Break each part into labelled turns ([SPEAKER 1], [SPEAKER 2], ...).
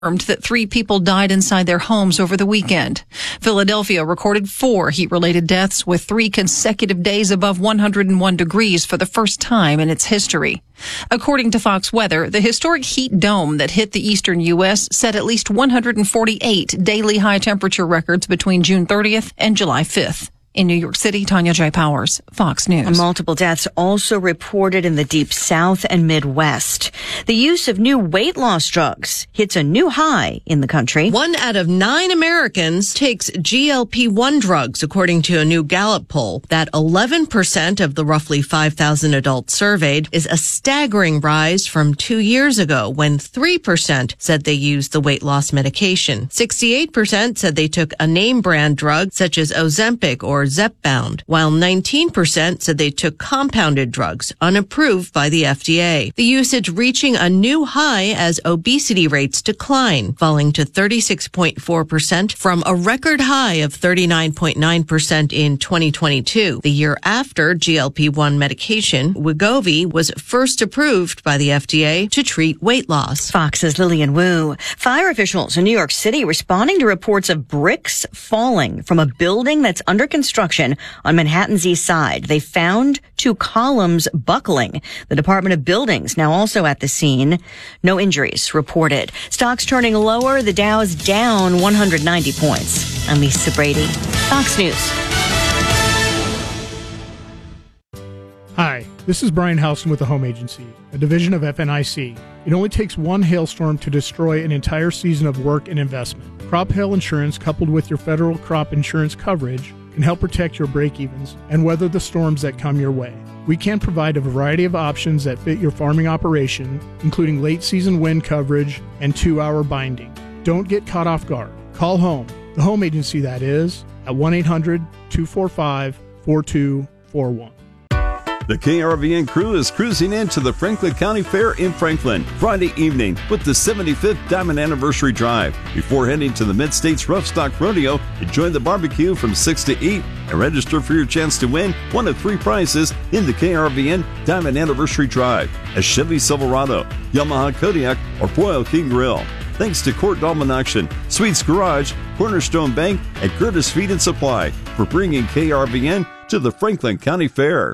[SPEAKER 1] that 3 people died inside their homes over the weekend. Philadelphia recorded 4 heat-related deaths with 3 consecutive days above 101 degrees for the first time in its history. According to Fox Weather, the historic heat dome that hit the eastern U.S. set at least 148 daily high temperature records between June 30th and July 5th. In New York City, Tanya J. Powers, Fox News.
[SPEAKER 2] Multiple deaths also reported in the Deep South and Midwest. The use of new weight loss drugs hits a new high in the country.
[SPEAKER 3] 1 out of 9 Americans takes GLP-1 drugs, according to a new Gallup poll. That 11% of the roughly 5,000 adults surveyed is a staggering rise from 2 years ago, when 3% said they used the weight loss medication. 68% said they took a name brand drug such as Ozempic or Zepbound, while 19% said they took compounded drugs unapproved by the FDA. The usage reaching a new high as obesity rates decline, falling to 36.4% from a record high of 39.9% in 2022. The year after GLP-1 medication, Wegovy, was first approved by the FDA to treat weight loss.
[SPEAKER 2] Fox's Lillian Wu. Fire officials in New York City responding to reports of bricks falling from a building that's under construction on Manhattan's east side. They found 2 columns buckling. The Department of Buildings now also at the scene. No injuries reported. Stocks turning lower. The Dow's down 190 points. I'm Lisa Brady, Fox News.
[SPEAKER 4] Hi, this is Brian Houston with the Home Agency, a division of FNIC. It only takes one hailstorm to destroy an entire season of work and investment. Crop hail insurance, coupled with your federal crop insurance coverage, can help protect your break-evens and weather the storms that come your way. We can provide a variety of options that fit your farming operation, including late-season wind coverage and 2-hour binding. Don't get caught off guard. Call home, the Home Agency that is, at 1-800-245-4241.
[SPEAKER 5] The KRVN crew is cruising into the Franklin County Fair in Franklin Friday evening with the 75th Diamond Anniversary Drive. Before heading to the Mid-States Rough Stock Rodeo, enjoy the barbecue from 6 to 8 and register for your chance to win one of 3 prizes in the KRVN Diamond Anniversary Drive: a Chevy Silverado, Yamaha Kodiak, or Royal King Grill. Thanks to Court Dahlman Auction, Sweets Garage, Cornerstone Bank, and Curtis Feed and Supply for bringing KRVN to the Franklin County Fair.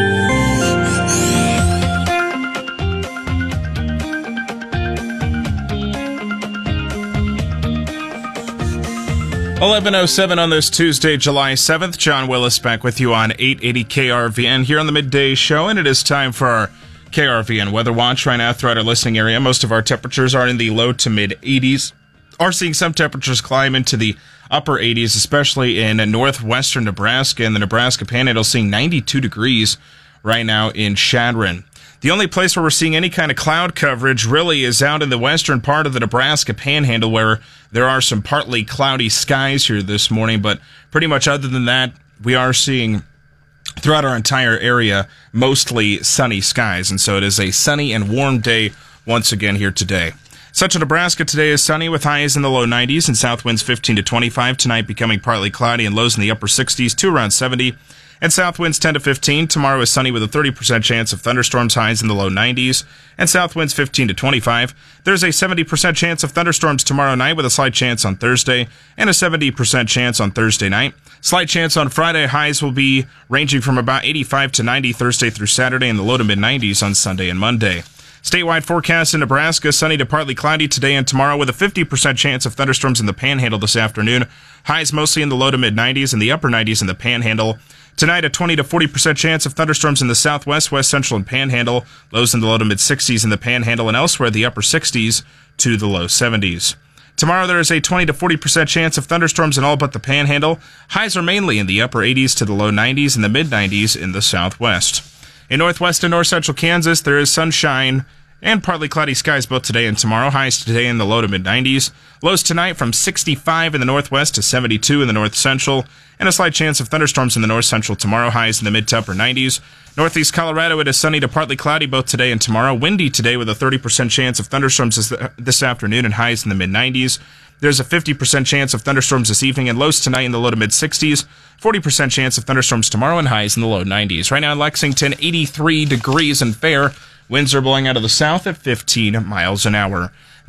[SPEAKER 6] 11:07 on this Tuesday, July 7th. John Willis back with you on 880 KRVN here on the Midday Show, and it is time for our KRVN Weather Watch right now throughout our listening area. Most of our temperatures are in the low to mid 80s. Are seeing some temperatures climb into the upper 80s, especially in northwestern Nebraska and the Nebraska Panhandle, seeing 92 degrees right now in Chadron. The only place where we're seeing any kind of cloud coverage really is out in the western part of the Nebraska Panhandle, where there are some partly cloudy skies here this morning. But pretty much other than that, we are seeing throughout our entire area mostly sunny skies. And so it is a sunny and warm day once again here today. Central Nebraska today is sunny with highs in the low 90s and south winds 15 to 25. Tonight becoming partly cloudy and lows in the upper 60s to around 70. And south winds 10 to 15. Tomorrow is sunny with a 30% chance of thunderstorms, highs in the low 90s, and south winds 15 to 25. There's a 70% chance of thunderstorms tomorrow night with a slight chance on Thursday, and a 70% chance on Thursday night. Slight chance on Friday. Highs will be ranging from about 85 to 90 Thursday through Saturday, and the low to mid 90s on Sunday and Monday. Statewide forecast in Nebraska, sunny to partly cloudy today and tomorrow with a 50% chance of thunderstorms in the Panhandle this afternoon. Highs mostly in the low to mid 90s and the upper 90s in the Panhandle. Tonight, a 20 to 40% chance of thunderstorms in the southwest, west central, and Panhandle. Lows in the low to mid 60s in the Panhandle, and elsewhere the upper 60s to the low 70s. Tomorrow, there is a 20 to 40% chance of thunderstorms in all but the Panhandle. Highs are mainly in the upper 80s to the low 90s and the mid 90s in the southwest. In northwest and north central Kansas, there is sunshine and partly cloudy skies both today and tomorrow. Highs today in the low to mid 90s. Lows tonight from 65 in the northwest to 72 in the north central. And a slight chance of thunderstorms in the north central tomorrow. Highs in the mid to upper 90s. Northeast Colorado, it is sunny to partly cloudy both today and tomorrow. Windy today with a 30% chance of thunderstorms this afternoon and highs in the mid 90s. There's a 50% chance of thunderstorms this evening and lows tonight in the low to mid 60s. 40% chance of thunderstorms tomorrow and highs in the low 90s. Right now in Lexington, 83 degrees and fair. Winds are blowing out of the south at 15 miles an hour.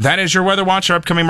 [SPEAKER 6] That is your Weather Watch. Our upcoming